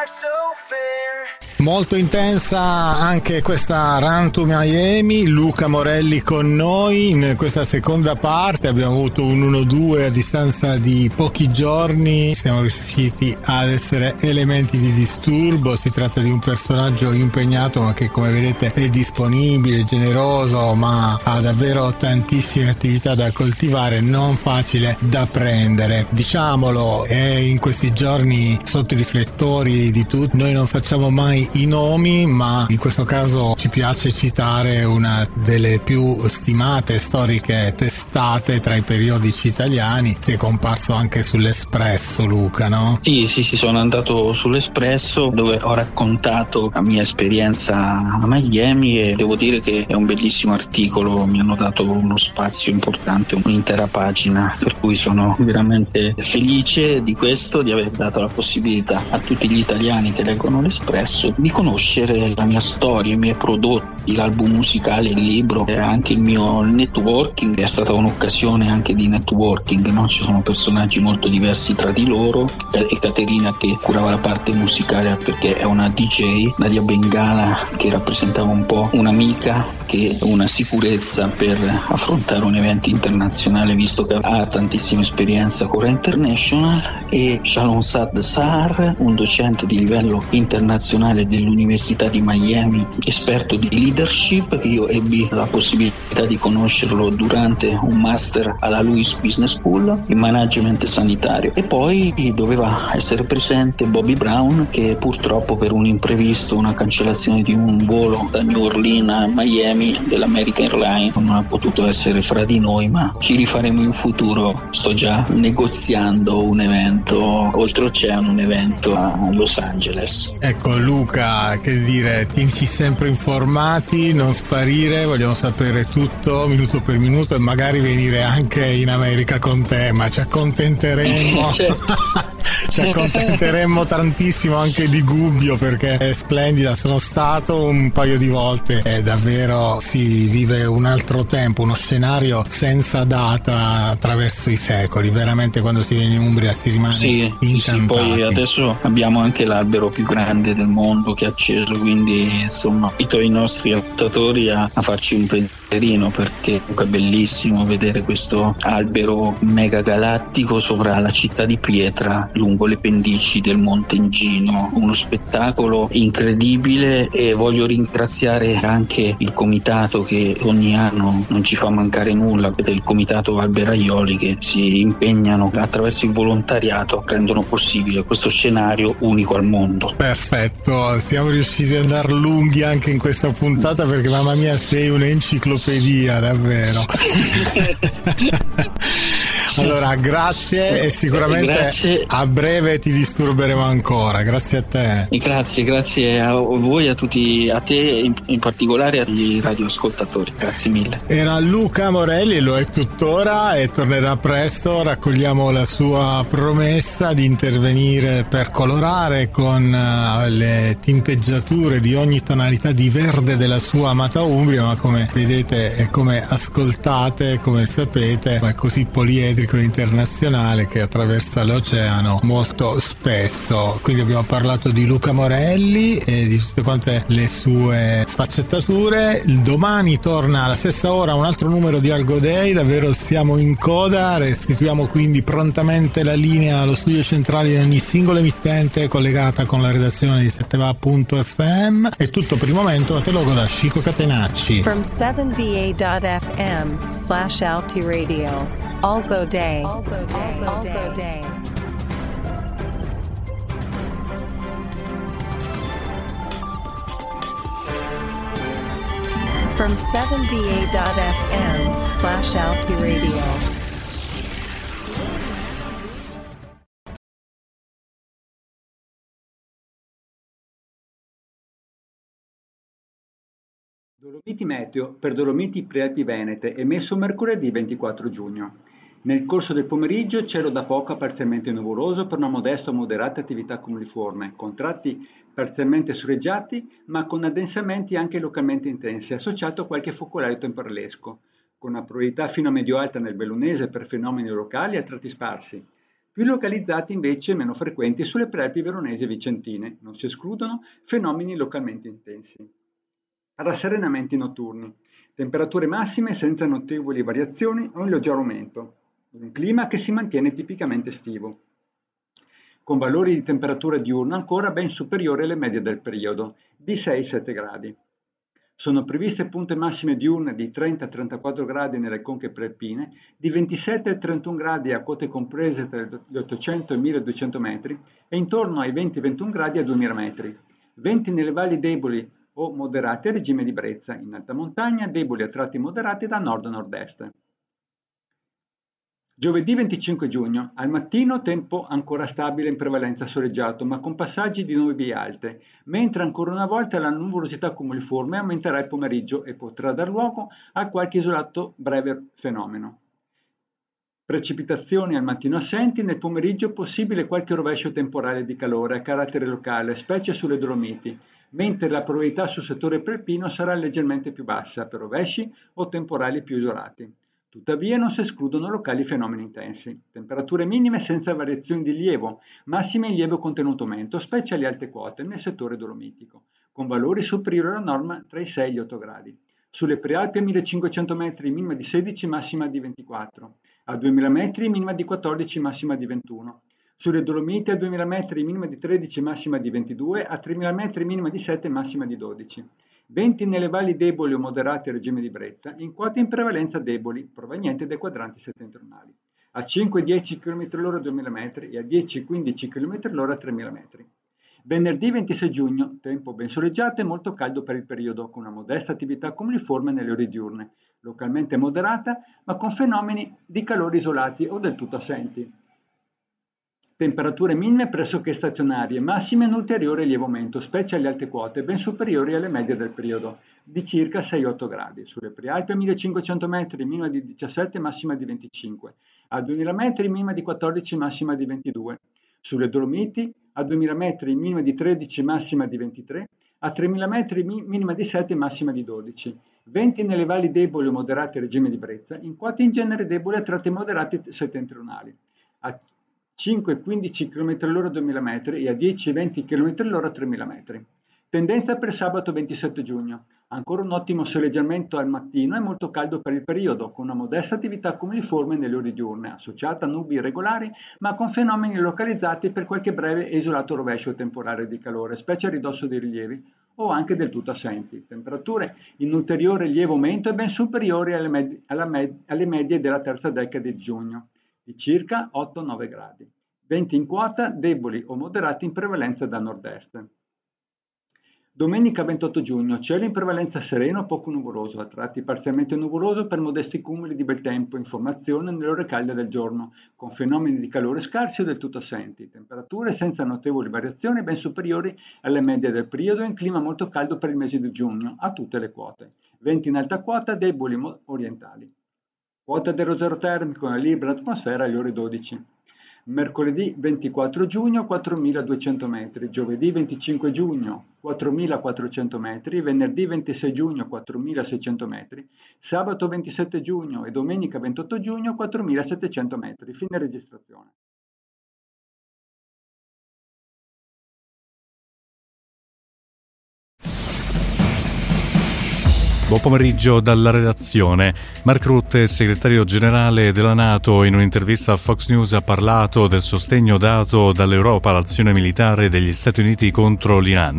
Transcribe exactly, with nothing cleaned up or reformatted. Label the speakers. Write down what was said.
Speaker 1: Molto intensa anche questa Run to Miami, Luca Morelli con noi in questa seconda parte. Abbiamo avuto un uno due a distanza di pochi giorni, siamo riusciti ad essere elementi di disturbo. Si tratta di un personaggio impegnato ma che, come vedete, è disponibile, generoso, ma ha davvero tantissime attività da coltivare, non facile da prendere, diciamolo. È in questi giorni sotto i riflettori di tutti. Noi non facciamo mai i nomi, ma in questo caso ci piace citare una delle più stimate storiche testate tra i periodici italiani. Si è comparso anche sull'Espresso, Luca, no?
Speaker 2: Sì, sì, sì, sono andato sull'Espresso dove ho raccontato la mia esperienza a Miami e devo dire che è un bellissimo articolo, mi hanno dato uno spazio importante, un'intera pagina, per cui sono veramente felice di questo, di aver dato la possibilità a tutti gli italiani che leggono l'Espresso di conoscere la mia storia, i miei prodotti, l'album musicale, il libro e anche il mio networking. È stata un'occasione anche di networking, no? Ci sono personaggi molto diversi tra di loro e Caterina che curava la parte musicale perché è una D J, Nadia Bengala che rappresentava un po' un'amica che una sicurezza per affrontare un evento internazionale visto che ha tantissima esperienza con Rai International, e Shalom Sad Sar, un docente di livello internazionale dell'Università di Miami, esperto di leadership, che io ebbi la possibilità di conoscerlo durante un master alla Lewis Business School in management sanitario. E poi doveva essere presente Bobby Brown che purtroppo per un imprevisto, una cancellazione di un volo da New Orleans a Miami dell'American Airlines, non ha potuto essere fra di noi, ma ci rifaremo in futuro. Sto già negoziando un evento oltreoceano, un evento a Los Angeles.
Speaker 1: Ecco Luca, che dire, tienci sempre informati, non sparire, vogliamo sapere tutto minuto per minuto e magari venire anche in America con te, ma ci accontenteremo. Ci accontenteremmo tantissimo anche di Gubbio perché è splendida, sono stato un paio di volte e davvero si vive un altro tempo, uno scenario senza data attraverso i secoli. Veramente quando si viene in Umbria si rimane
Speaker 2: sì,
Speaker 1: incantati.
Speaker 2: Sì, poi adesso abbiamo anche l'albero più grande del mondo che è acceso, quindi insomma invito i nostri ascoltatori a, a farci un pensierino perché è bellissimo vedere questo albero mega galattico sopra la città di Pietra lungo le pendici del Monte Ingino, uno spettacolo incredibile. E voglio ringraziare anche il comitato che ogni anno non ci fa mancare nulla, del comitato Alberaioli, che si impegnano attraverso il volontariato, rendono possibile questo scenario unico al mondo.
Speaker 1: Perfetto, siamo riusciti ad andare lunghi anche in questa puntata perché mamma mia sei un'enciclopedia davvero. Allora grazie e sicuramente grazie. A breve ti disturberemo ancora. Grazie a te.
Speaker 2: Grazie, grazie a voi, a tutti, a te in, in particolare agli radioascoltatori. Grazie mille.
Speaker 1: Era Luca Morelli e lo è tuttora e tornerà presto. Raccogliamo la sua promessa di intervenire per colorare con uh, le tinteggiature di ogni tonalità di verde della sua amata Umbria, ma come vedete e come ascoltate, come sapete, è così poliedrico internazionale che attraversa l'oceano molto spesso. Quindi abbiamo parlato di Luca Morelli e di tutte quante le sue sfaccettature. Domani torna alla stessa ora un altro numero di Algo Day, davvero siamo in coda. Restituiamo quindi prontamente la linea allo studio centrale di ogni singola emittente collegata con la redazione di sette va punto effe emme. È tutto per il momento, a te logo da Chico Catenacci.
Speaker 3: From seven v a dot f m slash Alti Radio. Algo Day. Algo Day. Algo Day. From seven v a dot f m slash Alti Radio.
Speaker 4: Dolomiti Meteo per Dolomiti Prealpi Venete, emesso mercoledì ventiquattro giugno. Nel corso del pomeriggio cielo da poco a parzialmente nuvoloso per una modesta o moderata attività cumuliforme, con tratti parzialmente soleggiati ma con addensamenti anche localmente intensi, associato a qualche focolaio temporalesco, con una probabilità fino a medio-alta nel bellunese per fenomeni locali a tratti sparsi. più localizzati invece e meno frequenti sulle prealpi veronesi e vicentine. Non si escludono fenomeni localmente intensi. Rasserenamenti notturni. Temperature massime senza notevoli variazioni o in leggero aumento. Un clima che si mantiene tipicamente estivo, con valori di temperatura diurna ancora ben superiori alle medie del periodo, di sei sette gradi. Sono previste punte massime diurne di trenta trentaquattro gradi nelle conche prealpine, di ventisette trentuno gradi a quote comprese tra gli ottocento e i milleduecento metri e intorno ai venti ventuno gradi a duemila metri. Venti nelle valli deboli o moderati a regime di brezza, in alta montagna deboli a tratti moderati da nord a nord-est. Giovedì venticinque giugno, al mattino tempo ancora stabile in prevalenza soleggiato, ma con passaggi di nubi alte, mentre ancora una volta la nuvolosità cumuliforme aumenterà il pomeriggio e potrà dar luogo a qualche isolato breve fenomeno. Precipitazioni al mattino assenti, nel pomeriggio possibile qualche rovescio temporale di calore a carattere locale, specie sulle Dolomiti, mentre la probabilità sul settore prealpino sarà leggermente più bassa per rovesci o temporali più isolati. Tuttavia non si escludono locali fenomeni intensi. Temperature minime senza variazioni di lieve, massime in lieve contenuto aumento, specie alle alte quote nel settore dolomitico, con valori superiori alla norma tra i sei e gli otto gradi. Sulle prealpi a millecinquecento metri minima di sedici, massima di ventiquattro. A duemila metri minima di quattordici, massima di ventuno. Sulle Dolomiti a duemila metri minima di tredici, massima di ventidue. A tremila metri minima di sette, massima di dodici. Venti nelle valli deboli o moderati a regime di brezza, in quote in prevalenza deboli, provenienti dai quadranti settentrionali, a cinque dieci chilometri all'ora a duemila metri e a dieci quindici chilometri all'ora a tremila metri. Venerdì ventisei giugno, tempo ben soleggiato e molto caldo per il periodo, con una modesta attività cumuliforme nelle ore diurne, localmente moderata, ma con fenomeni di calore isolati o del tutto assenti. Temperature minime pressoché stazionarie, massime in ulteriore lieve aumento, specie alle alte quote, ben superiori alle medie del periodo, di circa sei otto gradi. Sulle prealpi a millecinquecento metri, minima di diciassette, massima di venticinque. A duemila metri, minima di quattordici, massima di ventidue. Sulle Dolomiti, a duemila metri, minima di tredici, massima di ventitré. A tremila metri, minima di sette, massima di dodici. Venti nelle valli deboli o moderati a regime di brezza, in quote in genere deboli a tratti moderati settentrionali. A cinque quindici chilometri all'ora a duemila metri e a dieci venti chilometri all'ora a tremila metri. Tendenza per sabato ventisette giugno. Ancora un ottimo soleggiamento al mattino e molto caldo per il periodo, con una modesta attività cumuliforme nelle ore diurne, associata a nubi irregolari, ma con fenomeni localizzati per qualche breve e isolato rovescio temporale di calore, specie a ridosso dei rilievi, o anche del tutto assenti. Temperature in ulteriore lieve aumento e ben superiori alle, med- alla med- alle medie della terza decade di giugno, di circa otto nove gradi. Venti in quota, deboli o moderati in prevalenza da nord-est. Domenica ventotto giugno, cielo in prevalenza sereno, poco nuvoloso, a tratti parzialmente nuvoloso per modesti cumuli di bel tempo in formazione nelle ore calde del giorno, con fenomeni di calore scarsi o del tutto assenti. Temperature senza notevoli variazioni ben superiori alle medie del periodo in clima molto caldo per il mese di giugno, a tutte le quote. Venti in alta quota, deboli orientali. Quota dello zero termico nella libera atmosfera alle ore dodici. Mercoledì ventiquattro giugno quattromiladuecento metri, giovedì venticinque giugno quattromilaquattrocento metri, venerdì ventisei giugno quattromilaseicento metri, sabato ventisette giugno e domenica ventotto giugno quattromilasettecento metri. Fine registrazione.
Speaker 5: Buon pomeriggio dalla redazione. Mark Rutte, segretario generale della NATO, in un'intervista a Fox News ha parlato del sostegno dato dall'Europa all'azione militare degli Stati Uniti contro l'Iran.